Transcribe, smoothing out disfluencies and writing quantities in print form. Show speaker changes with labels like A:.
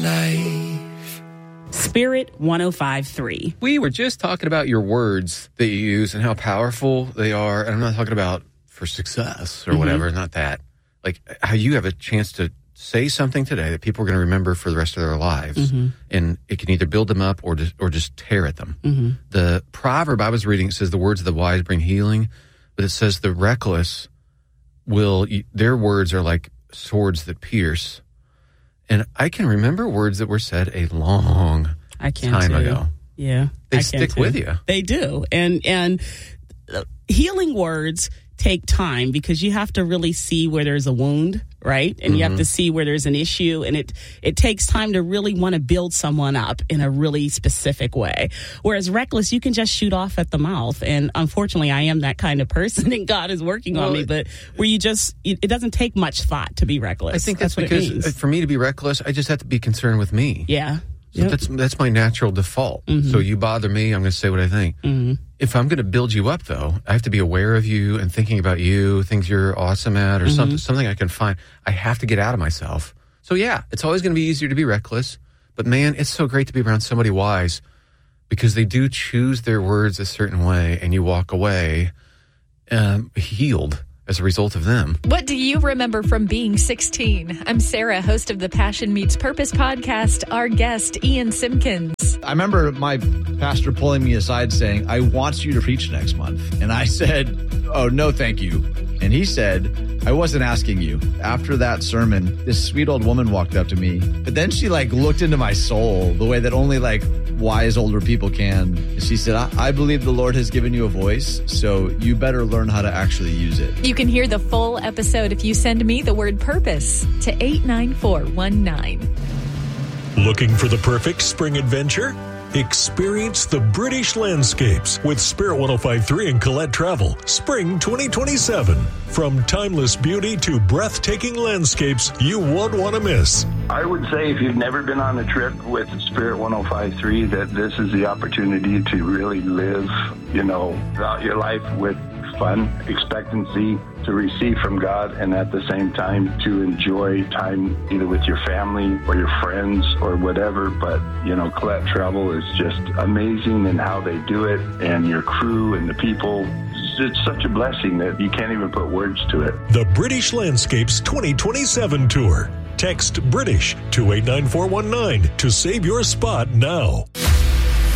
A: life.
B: Spirit 105.3.
C: We were just talking about your words that you use and how powerful they are. And I'm not talking about for success or whatever, not that. Like how you have a chance to say something today that people are going to remember for the rest of their lives. And it can either build them up or just tear at them. The proverb I was reading, it says the words of the wise bring healing, but it says the reckless their words are like swords that pierce. And I can remember words that were said a long time ago.
B: Yeah.
C: They stick with you.
B: They do. And healing words take time because you have to really see where there's a wound, right? And you have to see where there's an issue. And it takes time to really want to build someone up in a really specific way. Whereas reckless, you can just shoot off at the mouth. And unfortunately, I am that kind of person and God is working on me. But where you just, it doesn't take much thought to be reckless.
C: I think that's because for me to be reckless, I just have to be concerned with me.
B: Yeah.
C: So that's my natural default. So you bother me, I'm going to say what I think. If I'm going to build you up, though, I have to be aware of you and thinking about you, things you're awesome at, or something I can find. I have to get out of myself. So yeah, it's always going to be easier to be reckless. But man, it's so great to be around somebody wise because they do choose their words a certain way, and you walk away healed as a result of them.
D: What do you remember from being 16? I'm Sarah, host of the Passion Meets Purpose podcast. Our guest, Ian Simpkins.
E: I remember my pastor pulling me aside saying, I want you to preach next month. And I said, oh, no, thank you. And he said, I wasn't asking you. After that sermon, this sweet old woman walked up to me, but then she looked into my soul the way that only wise older people can. And she said, I believe the Lord has given you a voice, so you better learn how to actually use it.
D: You can hear the full episode if you send me the word purpose to 89419.
F: Looking for the perfect spring adventure? Experience the British landscapes with Spirit 105.3 and Colette Travel. Spring 2027. From timeless beauty to breathtaking landscapes you won't want to miss.
G: I would say if you've never been on a trip with Spirit 105.3, that this is the opportunity to really live, out your life with fun, expectancy, to receive from God, and at the same time to enjoy time either with your family or your friends or whatever. But, Colette Travel is just amazing in how they do it, and your crew and the people. It's such a blessing that you can't even put words to it.
F: The British Landscapes 2027 Tour. Text BRITISH to 89419 to save your spot now.